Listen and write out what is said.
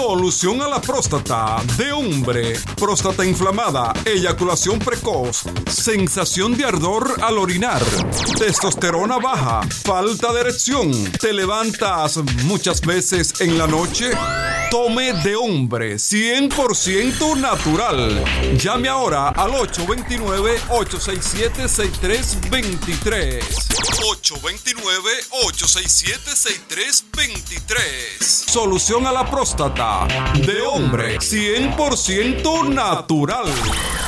Solución a la próstata de hombre. Próstata inflamada, eyaculación precoz, sensación de ardor al orinar, testosterona baja, falta de erección. ¿Te levantas muchas veces en la noche? Tome de hombre, 100% natural. Llame ahora al 829-867-6323. 829-867-6323. Solución a la próstata de hombre, 100% natural.